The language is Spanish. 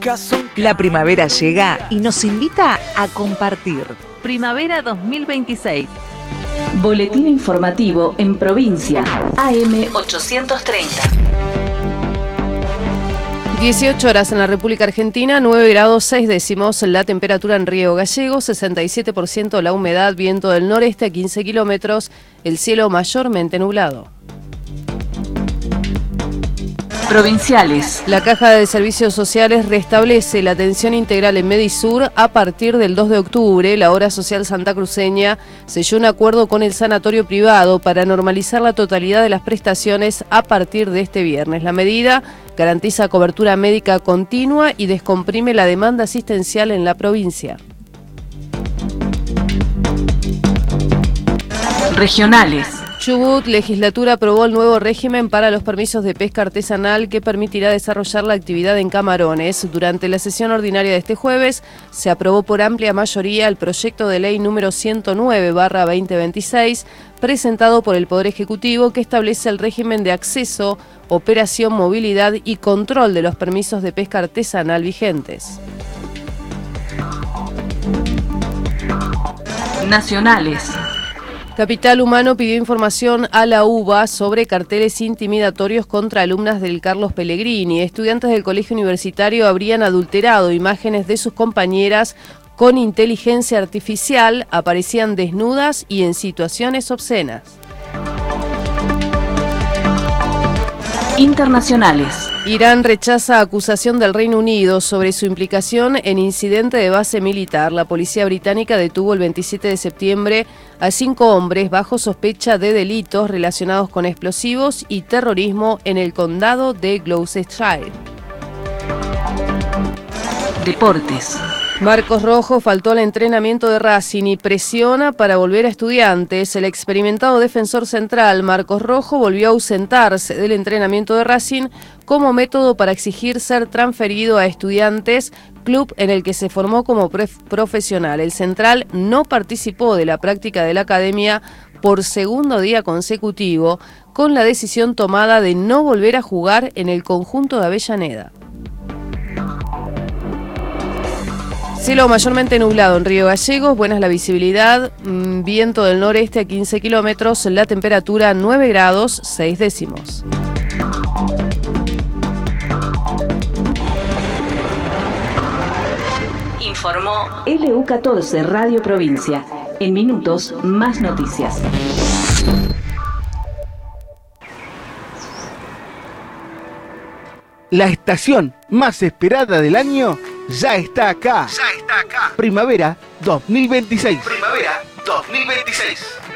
La primavera llega y nos invita a compartir. Primavera 2026. Boletín informativo en provincia. AM 830. 18 horas en la República Argentina, 9 grados 6 décimos la temperatura en Río Gallegos, 67% la humedad, viento del noreste a 15 kilómetros, el cielo mayormente nublado. Provinciales. La Caja de Servicios Sociales restablece la atención integral en Medisur a partir del 2 de octubre. La Obra Social Santacruceña selló un acuerdo con el sanatorio privado para normalizar la totalidad de las prestaciones a partir de este viernes. La medida garantiza cobertura médica continua y descomprime la demanda asistencial en la provincia. Regionales. Chubut, legislatura aprobó el nuevo régimen para los permisos de pesca artesanal que permitirá desarrollar la actividad en camarones. Durante la sesión ordinaria de este jueves se aprobó por amplia mayoría el proyecto de ley número 109/2026 presentado por el Poder Ejecutivo que establece el régimen de acceso, operación, movilidad y control de los permisos de pesca artesanal vigentes. Nacionales. Capital Humano pidió información a la UBA sobre carteles intimidatorios contra alumnas del Carlos Pellegrini. Estudiantes del colegio universitario habrían adulterado imágenes de sus compañeras con inteligencia artificial, aparecían desnudas y en situaciones obscenas. Internacionales. Irán rechaza acusación del Reino Unido sobre su implicación en incidente de base militar. La policía británica detuvo el 27 de septiembre a 5 hombres bajo sospecha de delitos relacionados con explosivos y terrorismo en el condado de Gloucestershire. Deportes. Marcos Rojo faltó al entrenamiento de Racing y presiona para volver a Estudiantes. El experimentado defensor central Marcos Rojo volvió a ausentarse del entrenamiento de Racing como método para exigir ser transferido a Estudiantes, club en el que se formó como profesional. El central no participó de la práctica de la academia por segundo día consecutivo, con la decisión tomada de no volver a jugar en el conjunto de Avellaneda. Cielo mayormente nublado en Río Gallegos, buena es la visibilidad, viento del noreste a 15 kilómetros, la temperatura 9 grados 6 décimos. Informó LU14 Radio Provincia. En minutos, más noticias. La estación más esperada del año ya está acá. Primavera 2026. Primavera 2026.